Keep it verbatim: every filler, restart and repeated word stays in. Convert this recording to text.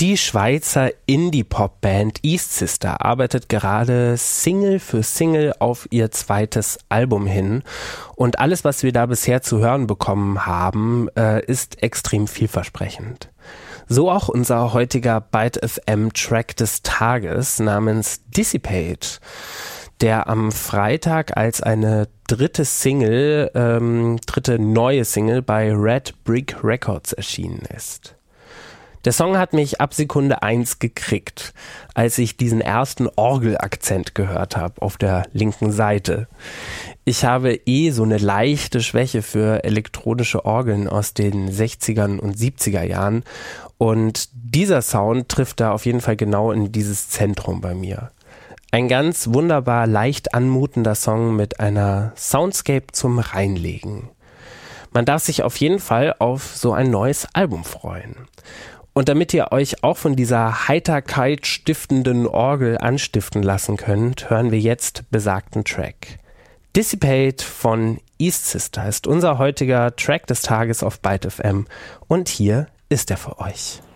Die Schweizer Indie-Pop-Band East Sister arbeitet gerade Single für Single auf ihr zweites Album hin. Und alles, was wir da bisher zu hören bekommen haben, äh, ist extrem vielversprechend. So auch unser heutiger Byte F M-Track des Tages namens Dissipate, der am Freitag als eine dritte Single, ähm, dritte neue Single bei Red Brick Records erschienen ist. Der Song hat mich ab Sekunde eins gekriegt, als ich diesen ersten Orgelakzent gehört habe auf der linken Seite. Ich habe eh so eine leichte Schwäche für elektronische Orgeln aus den sechzigern und siebziger Jahren und dieser Sound trifft da auf jeden Fall genau in dieses Zentrum bei mir. Ein ganz wunderbar leicht anmutender Song mit einer Soundscape zum Reinlegen. Man darf sich auf jeden Fall auf so ein neues Album freuen. Und damit ihr euch auch von dieser Heiterkeit stiftenden Orgel anstiften lassen könnt, hören wir jetzt besagten Track. Dissipate von East Sister ist unser heutiger Track des Tages auf Byte F M und hier ist er für euch.